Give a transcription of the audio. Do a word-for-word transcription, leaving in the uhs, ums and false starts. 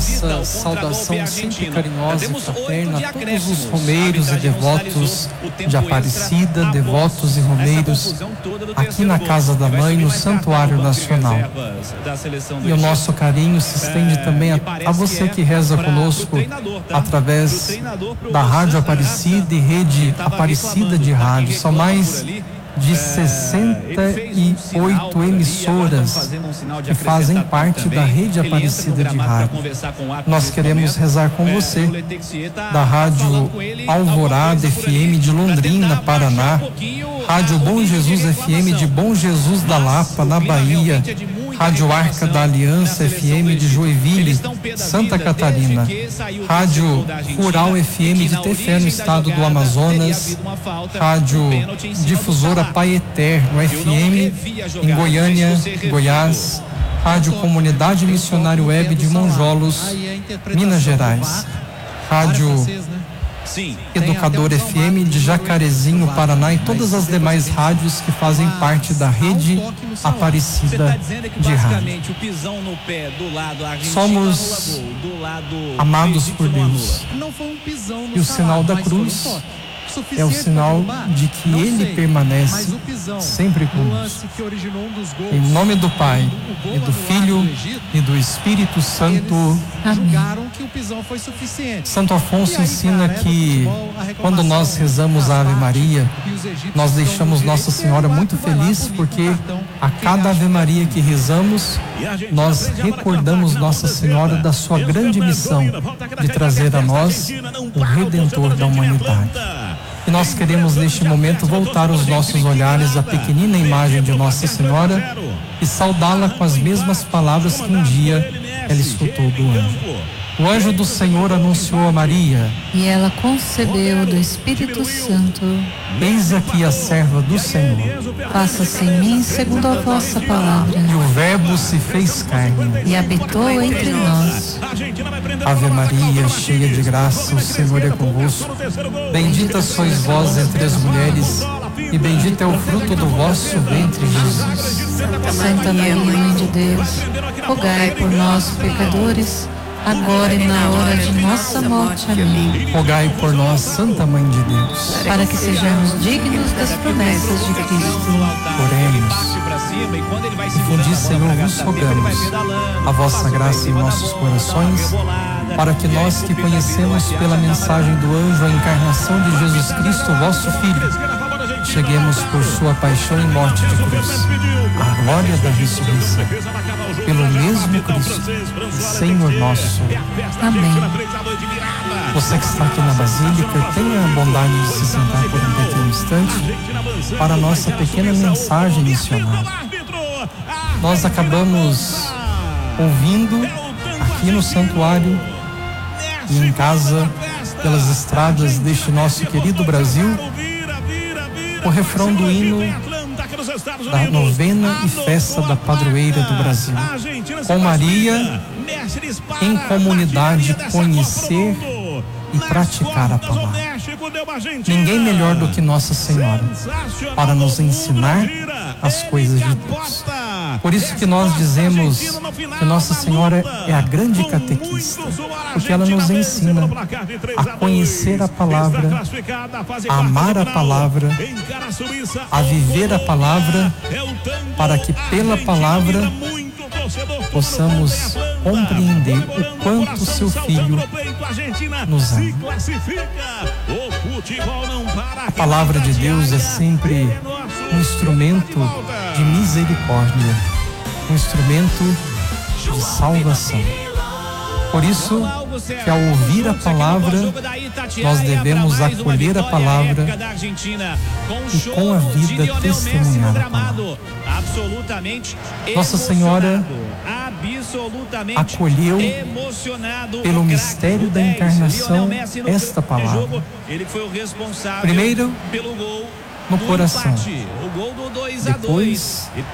nossa saudação sempre carinhosa e fraterna a todos os romeiros e devotos de Aparecida, devotos e romeiros aqui na Casa da Mãe, no Santuário Nacional. E o nosso carinho se estende também a, a você que reza conosco através da Rádio Aparecida e Rede Aparecida de Rádio. São mais de sessenta e oito emissoras que fazem parte da Rede Aparecida de Rádio. Nós queremos rezar com você, da Rádio Alvorada F M de Londrina, Paraná, Rádio Bom Jesus F M de Bom Jesus da Lapa, na Bahia, Rádio Arca da Aliança F M de Joinville, Santa Catarina, Rádio Rural F M de Tefé, no estado do Amazonas, Rádio Difusora Pai Eterno F M em Goiânia, Goiás, Rádio Comunidade Missionário Web de Monjolos, Minas Gerais, Rádio Educador F M de Jacarezinho, Paraná, e todas as demais rádios que fazem parte da Rede Aparecida de Rádio. Somos amados por Deus, e o sinal da cruz é o sinal de que Ele permanece sempre conosco. Em nome do Pai, e do Filho, e do Espírito Santo. Amém. Santo Afonso ensina que quando nós rezamos a Ave Maria, nós deixamos Nossa Senhora muito feliz, porque a cada Ave Maria que rezamos, nós recordamos Nossa Senhora da sua grande missão de trazer a nós o Redentor da humanidade. E nós queremos neste momento voltar os nossos olhares à pequenina imagem de Nossa Senhora e saudá-la com as mesmas palavras que um dia ela escutou do anjo. O anjo do Senhor anunciou a Maria, e ela concebeu do Espírito Santo. Eis aqui a serva do Senhor. Faça-se em mim segundo a vossa palavra. E o Verbo se fez carne e habitou entre nós. Ave Maria, cheia de graça, o Senhor é convosco. Bendita sois vós entre as mulheres, e bendito é o fruto do vosso ventre, Jesus. Santa Maria, Mãe de Deus, rogai por nós, pecadores, agora e na hora de nossa morte. Amém. Rogai por nós, Santa Mãe de Deus, para que sejamos dignos das promessas de Cristo. Oremos. Infundi, Senhor, vos rogamos a vossa graça em nossos corações, para que nós que conhecemos pela mensagem do anjo a encarnação de Jesus Cristo, vosso Filho, cheguemos por sua paixão e morte de cruz à glória da ressurreição. Pelo mesmo Cristo, Senhor nosso. Amém. Você que está aqui na Basílica, tenha a bondade de se sentar por um pequeno instante para a nossa pequena mensagem missionária. Nós acabamos ouvindo aqui no santuário e em casa, pelas estradas deste nosso querido Brasil, o refrão do hino da novena e festa da padroeira do Brasil. Com Maria, em comunidade, conhecer e praticar a palavra. Ninguém melhor do que Nossa Senhora para nos ensinar as coisas de Deus. Por isso que nós dizemos que Nossa Senhora é a grande catequista, porque ela nos ensina a conhecer a palavra, a amar a palavra, a viver a palavra, para que pela palavra possamos compreender o quanto seu Filho nos ama. A palavra de Deus é sempre um instrumento de misericórdia, um instrumento de salvação. Por isso que ao ouvir a palavra, nós devemos acolher a palavra e com a vida testemunhar a palavra. Nossa Senhora acolheu pelo mistério da encarnação esta palavra. Primeiro no coração, depois